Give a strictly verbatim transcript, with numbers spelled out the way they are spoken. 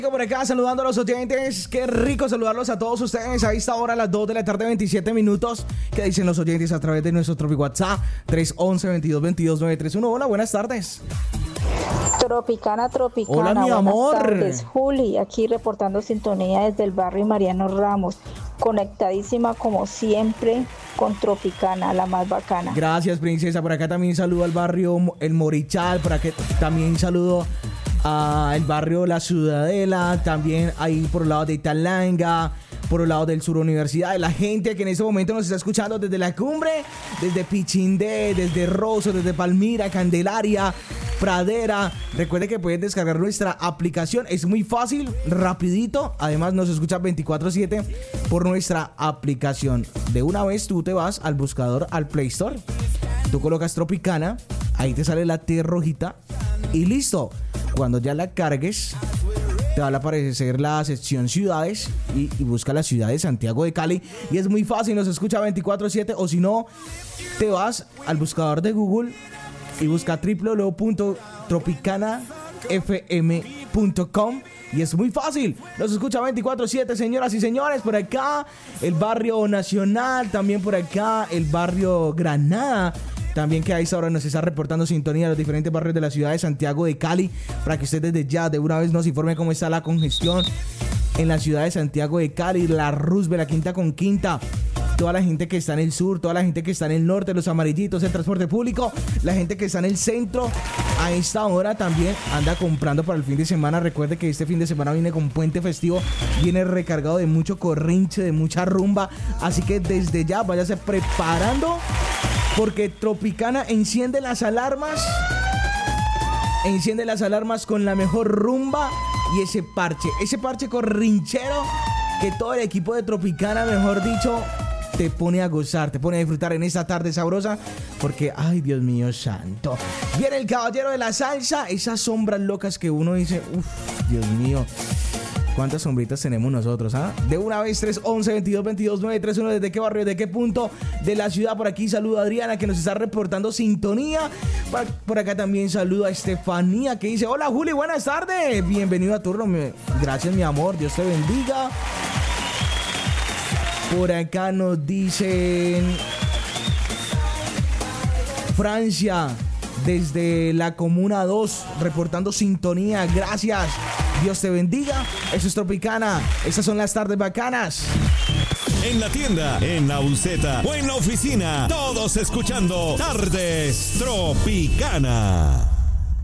Por acá saludando a los oyentes, qué rico saludarlos a todos ustedes a esta hora, a las dos de la tarde, veintisiete minutos. ¿Qué dicen los oyentes a través de nuestro Tropi WhatsApp? tres once, veintidós veintidós, nueve tres uno. Hola, buenas tardes. Tropicana, Tropicana. Hola, mi buenas amor. tardes. Juli, aquí reportando sintonía desde el barrio Mariano Ramos. Conectadísima como siempre con Tropicana, la más bacana. Gracias, princesa. Por acá también saludo al barrio El Morichal. Por acá también saludo al barrio La Ciudadela. También ahí por el lado de Italanga, por el lado del Sur Universidad. La gente que en este momento nos está escuchando desde La Cumbre, desde Pichindé, desde Rosso, desde Palmira, Candelaria, Pradera. Recuerde que pueden descargar nuestra aplicación. Es muy fácil, rapidito. Además nos escuchas veinticuatro siete por nuestra aplicación. De una vez tú te vas al buscador, al Play Store. Tú colocas Tropicana, ahí te sale la T rojita y listo. Cuando ya la cargues, te va a aparecer la sección ciudades y, y busca la ciudad de Santiago de Cali. Y es muy fácil, nos escucha veinticuatro siete. O si no, te vas al buscador de Google y busca doble u doble u doble u punto tropicana f m punto com. Y es muy fácil, nos escucha veinticuatro siete, señoras y señores. Por acá el barrio Nacional, también por acá el barrio Granada. También que a esta hora nos está reportando sintonía de los diferentes barrios de la ciudad de Santiago de Cali, para que usted desde ya de una vez nos informe cómo está la congestión en la ciudad de Santiago de Cali, la Roosevelt, la Quinta con Quinta, toda la gente que está en el sur, toda la gente que está en el norte, los amarillitos, el transporte público, la gente que está en el centro. A esta hora también anda comprando para el fin de semana. Recuerde que este fin de semana viene con puente festivo, viene recargado de mucho corrinche, de mucha rumba, así que desde ya váyase preparando, porque Tropicana enciende las alarmas, enciende las alarmas con la mejor rumba y ese parche, ese parche corrinchero que todo el equipo de Tropicana, mejor dicho, te pone a gozar, te pone a disfrutar en esta tarde sabrosa, porque, ay, Dios mío santo, viene el caballero de la salsa, esas sombras locas que uno dice, uff, Dios mío, ¿cuántas sombritas tenemos nosotros? ¿Ah? De una vez, tres once, veintidós veintidós, nueve tres uno. ¿Desde qué barrio, de qué punto de la ciudad? Por aquí saludo a Adriana, que nos está reportando sintonía. Por, por acá también saludo a Estefanía, que dice: hola Juli, buenas tardes, bienvenido a turno. Gracias, mi amor, Dios te bendiga. Por acá nos dicen Francia, desde la Comuna dos, reportando sintonía. Gracias, Dios te bendiga. Eso es Tropicana. Esas son las tardes bacanas. En la tienda, en la buseta o en la oficina, todos escuchando Tardes Tropicana.